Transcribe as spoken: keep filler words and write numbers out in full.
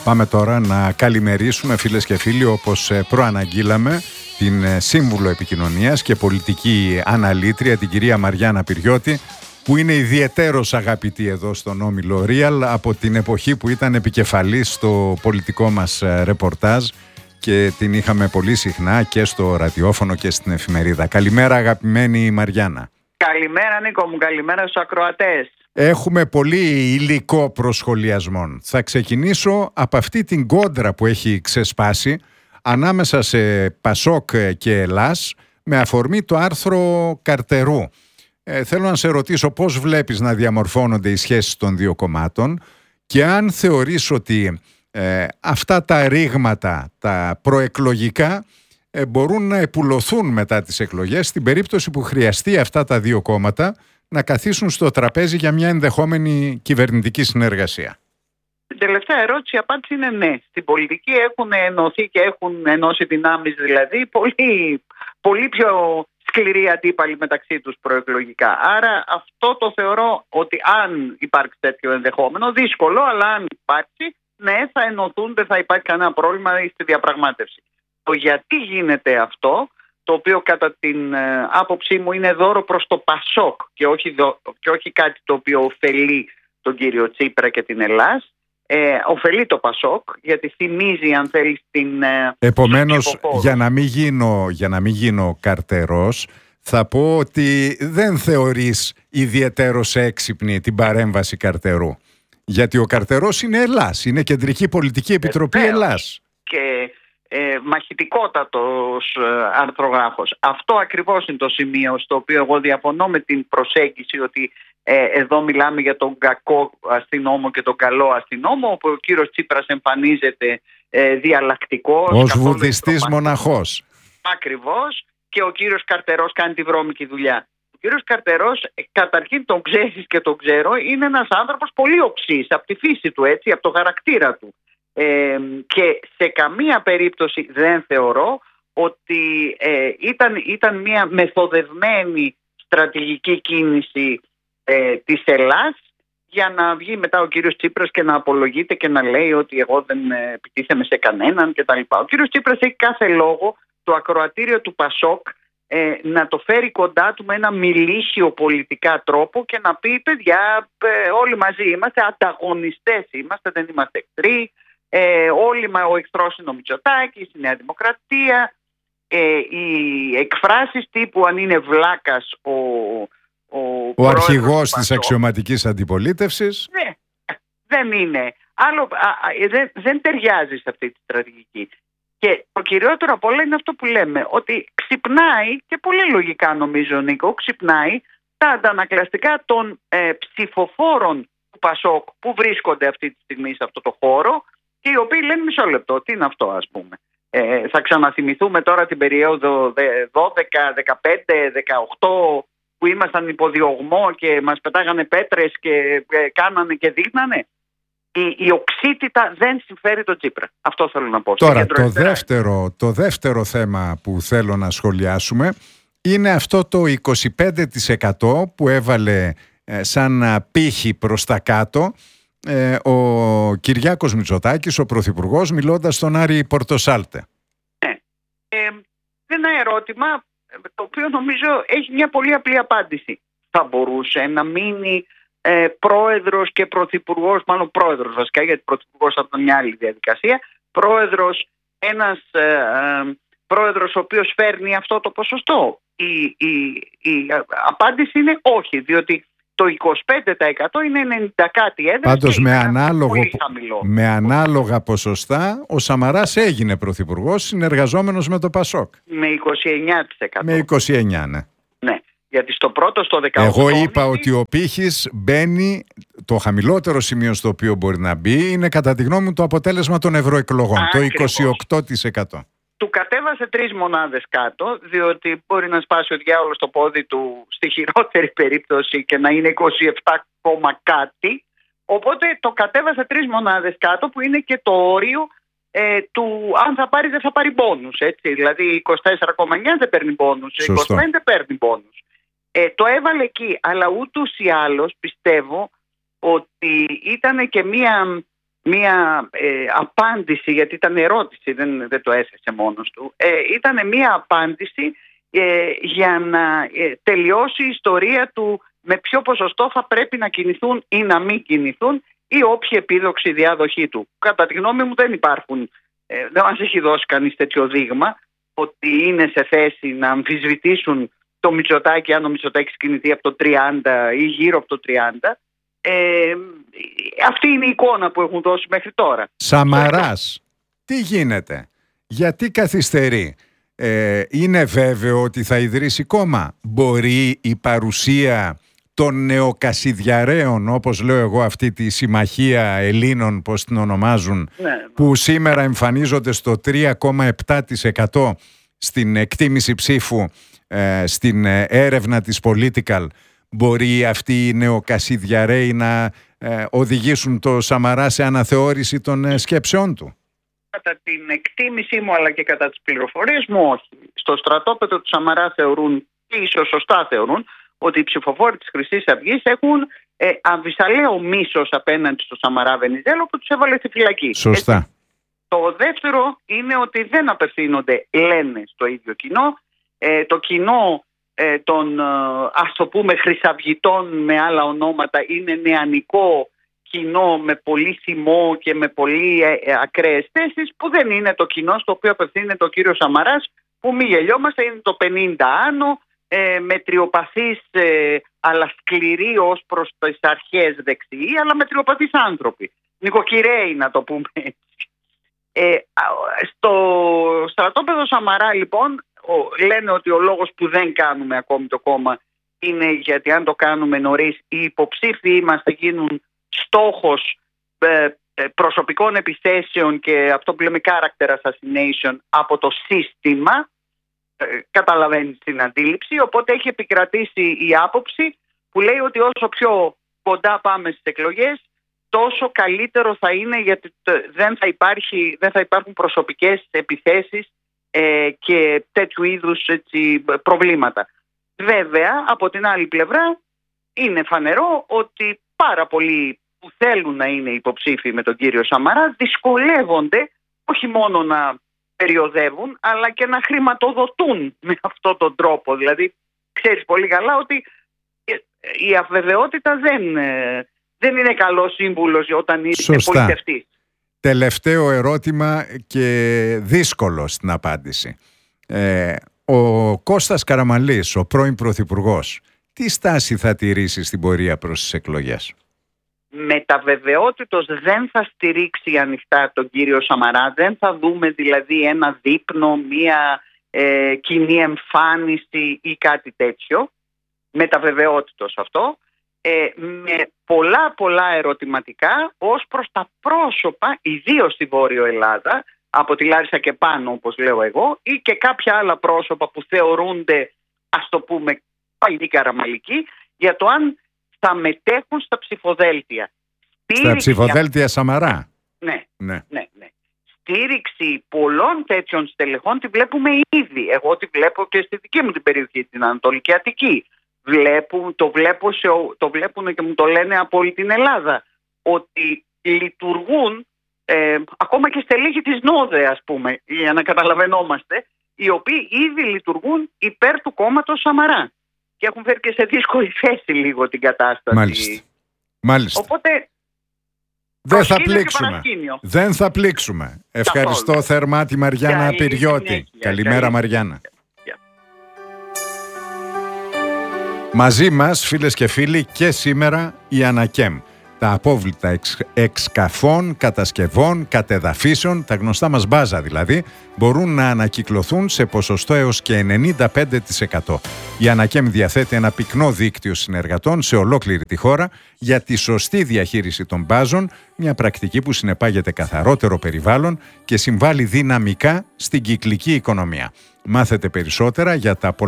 Πάμε τώρα να καλημερίσουμε, φίλες και φίλοι, όπως προαναγγείλαμε, την Σύμβουλο Επικοινωνίας και Πολιτική Αναλήτρια, την κυρία Μαριάννα Πυριώτη, που είναι ιδιαιτέρως αγαπητή εδώ στον Όμιλο Real από την εποχή που ήταν επικεφαλής στο πολιτικό μας ρεπορτάζ και την είχαμε πολύ συχνά και στο ραδιόφωνο και στην εφημερίδα. Καλημέρα, αγαπημένη Μαριάννα. Καλημέρα, Νίκο μου, καλημέρα στους ακροατές. Έχουμε πολύ υλικό προσχολιασμών. Θα ξεκινήσω από αυτή την κόντρα που έχει ξεσπάσει ανάμεσα σε Πασόκ και Ελλάς με αφορμή το άρθρο Καρτερού. Ε, θέλω να σε ρωτήσω πώς βλέπεις να διαμορφώνονται οι σχέσεις των δύο κομμάτων και αν θεωρείς ότι ε, αυτά τα ρήγματα, τα προεκλογικά, ε, μπορούν να επουλωθούν μετά τις εκλογές στην περίπτωση που χρειαστεί αυτά τα δύο κόμματα να καθίσουν στο τραπέζι για μια ενδεχόμενη κυβερνητική συνεργασία. Την τελευταία ερώτηση, η απάντηση είναι ναι. Στην πολιτική έχουν ενωθεί και έχουν ενώσει δυνάμεις, δηλαδή πολύ, πολύ πιο σκληροί αντίπαλοι μεταξύ τους προεκλογικά. Άρα αυτό το θεωρώ ότι αν υπάρξει τέτοιο ενδεχόμενο, δύσκολο, αλλά αν υπάρξει, ναι, θα ενωθούν, δεν θα υπάρχει κανένα πρόβλημα στη διαπραγμάτευση. Το γιατί γίνεται αυτό, το οποίο κατά την ε, άποψή μου είναι δώρο προς το Πασόκ και όχι, δω, και όχι κάτι το οποίο ωφελεί τον κύριο Τσίπρα και την Ελλάς. Ε, ωφελεί το Πασόκ γιατί θυμίζει, αν θέλει, την... Ε, Επομένως, για να μην γίνω, για να μην γίνω καρτερός, θα πω ότι δεν θεωρείς ιδιαιτέρως έξυπνη την παρέμβαση Καρτερού. Γιατί ο Καρτερός είναι Ελλάς, είναι Κεντρική Πολιτική Επιτροπή ε, Ελλάς. Και ε, μαχητικότατος ε, αρθρογράφος. Αυτό ακριβώς είναι το σημείο στο οποίο εγώ διαφωνώ με την προσέγγιση ότι ε, εδώ μιλάμε για τον κακό αστυνόμο και τον καλό αστυνόμο, όπου ο κύριος Τσίπρας εμφανίζεται ε, διαλλακτικός. Ως βουδιστής μοναχός. Ακριβώς. Και ο κύριος Καρτερός κάνει τη βρώμικη δουλειά. Ο κύριος Καρτερός, καταρχήν τον ξέρεις και τον ξέρω, είναι ένας άνθρωπος πολύ οξύς, από τη φύση του, έτσι, από το χαρακτήρα του. Ε, και σε καμία περίπτωση δεν θεωρώ ότι ε, ήταν, ήταν μια μεθοδευμένη στρατηγική κίνηση ε, της Ελλάς για να βγει μετά ο κύριος Τσίπρας και να απολογείται και να λέει ότι εγώ δεν ε, επιτίθεμαι σε κανέναν κτλ. Ο κύριος Τσίπρας έχει κάθε λόγο το ακροατήριο του Πασόκ ε, να το φέρει κοντά του με ένα μιλήσιο πολιτικά τρόπο και να πει, παιδιά, ε, όλοι μαζί είμαστε, ανταγωνιστές είμαστε, δεν είμαστε εχθροί. Ε, όλοι, ο εχθρός είναι ο Μητσοτάκης, η Νέα Δημοκρατία, ε, οι εκφράσεις τύπου αν είναι βλάκας ο, ο, ο αρχηγός της αξιωματικής αντιπολίτευσης. Ναι, δεν είναι. Άλλο, α, α, δεν, δεν ταιριάζει σε αυτή τη στρατηγική. Και το κυριότερο από όλα είναι αυτό που λέμε, ότι ξυπνάει, και πολύ λογικά νομίζω, Νίκο, ξυπνάει τα αντανακλαστικά των ε, ψηφοφόρων του Πασόκ που βρίσκονται αυτή τη στιγμή σε αυτό το χώρο και οι οποίοι λένε μισό λεπτό, τι είναι αυτό, ας πούμε. Ε, θα ξαναθυμηθούμε τώρα την περίοδο δώδεκα, δεκαπέντε, δεκαοκτώ που ήμασταν υποδιωγμό και μας πετάγανε πέτρες και ε, κάνανε και δείχνανε. Η, η οξύτητα δεν συμφέρει τον Τσίπρα. Αυτό θέλω να πω. Τώρα το δεύτερο, το δεύτερο θέμα που θέλω να σχολιάσουμε είναι αυτό το είκοσι πέντε τοις εκατό που έβαλε ε, σαν πύχη προς τα κάτω ε, ο Κυριάκος Μητσοτάκης, ο Πρωθυπουργός, μιλώντας στον Άρη Πορτοσάλτε. Ναι. Ε, ένα ερώτημα το οποίο νομίζω έχει μια πολύ απλή απάντηση. Θα μπορούσε να μείνει ε, πρόεδρος και πρωθυπουργός, μάλλον πρόεδρος βασικά, γιατί πρωθυπουργός από μια άλλη διαδικασία, πρόεδρος, ένας ε, ε, πρόεδρος ο οποίος φέρνει αυτό το ποσοστό? Η, η, η απάντηση είναι όχι, διότι το είκοσι πέντε τοις εκατό είναι ενενήντα κάτι έδρες. Πάντως με, ανάλογο, με ανάλογα ποσοστά ο Σαμαράς έγινε πρωθυπουργός συνεργαζόμενος με το Πασόκ. Με είκοσι εννέα τοις εκατό. Με είκοσι εννέα, ναι. Ναι, γιατί στο πρώτο, στο δεκαοκτώ... Εγώ είπα ότι ο πύχης μπαίνει, το χαμηλότερο σημείο στο οποίο μπορεί να μπει είναι κατά τη γνώμη μου το αποτέλεσμα των ευρωεκλογών, Α, το είκοσι οκτώ τοις εκατό. Του κατέβασε τρεις μονάδες κάτω, διότι μπορεί να σπάσει ο διάολος το πόδι του στη χειρότερη περίπτωση και να είναι είκοσι επτά, κάτι. Οπότε το κατέβασε τρεις μονάδες κάτω, που είναι και το όριο ε, του αν θα πάρει δεν θα πάρει μπόνους. Έτσι. Δηλαδή είκοσι τέσσερα κόμμα εννιά δεν παίρνει μπόνους, είκοσι πέντε παίρνει μπόνους. Ε, το έβαλε εκεί, αλλά ούτως ή άλλως πιστεύω ότι ήταν και μία μία ε, απάντηση, γιατί ήταν ερώτηση, δεν, δεν το έθεσε μόνος του, ε, ήταν μία απάντηση ε, για να ε, τελειώσει η ιστορία του με ποιο ποσοστό θα πρέπει να κινηθούν ή να μην κινηθούν ή όποιοι επίδοξοι διάδοχοί του. Κατά τη γνώμη μου δεν υπάρχουν, ε, δεν μας έχει δώσει κανείς τέτοιο δείγμα ότι είναι σε θέση να αμφισβητήσουν το Μητσοτάκη αν ο Μητσοτάκης κινηθεί από το τριάντα ή γύρω από το τριάντα. Ε, αυτή είναι η εικόνα που έχουν δώσει μέχρι τώρα. Σαμαράς, τι γίνεται, γιατί καθυστερεί? Ε, είναι βέβαιο ότι θα ιδρύσει κόμμα? Μπορεί η παρουσία των νεοκασιδιαρέων, όπως λέω εγώ, αυτή τη συμμαχία Ελλήνων, πώς την ονομάζουν, ναι, ναι. που σήμερα εμφανίζονται στο τρία κόμμα επτά τοις εκατό στην εκτίμηση ψήφου, ε, στην έρευνα της Political, μπορεί αυτοί οι νεοκασιδιαρέοι να ε, οδηγήσουν το Σαμαρά σε αναθεώρηση των ε, σκέψεών του? Κατά την εκτίμησή μου αλλά και κατά τις πληροφορίες μου, όχι. Στο στρατόπεδο του Σαμαρά θεωρούν, ή ίσως σωστά θεωρούν, ότι οι ψηφοφόροι της Χρυσής Αυγής έχουν ε, αμφισαλαίο μίσος απέναντι στο Σαμαρά Βενιζέλο που τους έβαλε στη φυλακή. Σωστά. Έτσι. Το δεύτερο είναι ότι δεν απευθύνονται, λένε, στο ίδιο κοινό. Ε, το κοινό ε, των, ε, ας το πούμε, χρυσαυγητών με άλλα ονόματα είναι νεανικό κοινό με πολύ θυμό και με πολύ ε, ε, ακραίες θέσεις, που δεν είναι το κοινό στο οποίο απευθύνεται ο κύριος Σαμαράς, που μη γελιόμαστε, είναι το πενήντα άνω, ε, μετριοπαθείς ε, αλλά σκληροί ως προς τις αρχές δεξιοί, αλλά μετριοπαθείς άνθρωποι. νοικοκυρέοι, να το πούμε έτσι. Ε, στο στρατόπεδο Σαμαρά λοιπόν ο, λένε ότι ο λόγος που δεν κάνουμε ακόμη το κόμμα είναι γιατί αν το κάνουμε νωρίς οι υποψήφοι μας θα γίνουν στόχος ε, προσωπικών επιθέσεων και αυτό που λέμε character assassination από το σύστημα. Ε, καταλαβαίνεις την αντίληψη, οπότε έχει επικρατήσει η άποψη που λέει ότι όσο πιο κοντά πάμε στις εκλογές τόσο καλύτερο θα είναι, γιατί δεν θα, υπάρχει, δεν θα υπάρχουν προσωπικές επιθέσεις ε, και τέτοιου είδους έτσι, προβλήματα. Βέβαια, από την άλλη πλευρά είναι φανερό ότι πάρα πολλοί που θέλουν να είναι υποψήφοι με τον κύριο Σαμαρά δυσκολεύονται όχι μόνο να περιοδεύουν αλλά και να χρηματοδοτούν με αυτόν τον τρόπο. Δηλαδή, ξέρεις πολύ καλά ότι η αβεβαιότητα δεν... δεν είναι καλός σύμβουλος όταν είσαι πολιτευτής. Τελευταίο ερώτημα και δύσκολο στην απάντηση. Ε, ο Κώστας Καραμανλής, ο πρώην Πρωθυπουργός, τι στάση θα τηρήσει στην πορεία προς τις εκλογές? Με τα βεβαιότητος δεν θα στηρίξει ανοιχτά τον κύριο Σαμαρά, δεν θα δούμε δηλαδή ένα δείπνο, μία ε, κοινή εμφάνιση ή κάτι τέτοιο. Με τα βεβαιότητος αυτό. Ε, με πολλά πολλά ερωτηματικά ως προς τα πρόσωπα, ιδίως στη Βόρειο Ελλάδα, από τη Λάρισα και πάνω όπως λέω εγώ, ή και κάποια άλλα πρόσωπα που θεωρούνται, ας το πούμε, παλιοί καραμαλικοί, για το αν θα μετέχουν στα ψηφοδέλτια. Στα Στήριξη... ψηφοδέλτια Σαμαρά. Ναι, ναι, ναι, ναι. Στήριξη πολλών τέτοιων στελεχών τη βλέπουμε ήδη. Εγώ τη βλέπω και στη δική μου την περιοχή, την Ανατολική Αττική. Βλέπουν, το, βλέπω σε, το βλέπουν και μου το λένε από όλη την Ελλάδα, ότι λειτουργούν ε, ακόμα και στελέχη της ΝΟΔΕ, ας πούμε, για να καταλαβαίνόμαστε, οι οποίοι ήδη λειτουργούν υπέρ του κόμματος Σαμαρά και έχουν φέρει και σε δύσκολη θέση λίγο την κατάσταση. Μάλιστα. Μάλιστα. Οπότε δεν θα πλήξουμε. Δεν θα πλήξουμε. Ευχαριστώ καθόλου. Θερμά τη Μαριάννα Πυριώτη. Καλημέρα καλή. Μαριάννα. Μαζί μας, φίλες και φίλοι, και σήμερα η Ανακέμ. Τα απόβλητα εξ, εξκαφών, κατασκευών, κατεδαφίσεων, τα γνωστά μας μπάζα δηλαδή, μπορούν να ανακυκλωθούν σε ποσοστό έως και ενενήντα πέντε τοις εκατό. Η Ανακέμ διαθέτει ένα πυκνό δίκτυο συνεργατών σε ολόκληρη τη χώρα για τη σωστή διαχείριση των μπάζων, μια πρακτική που συνεπάγεται καθαρότερο περιβάλλον και συμβάλλει δυναμικά στην κυκλική οικονομία. Μάθετε περισσότερα για τα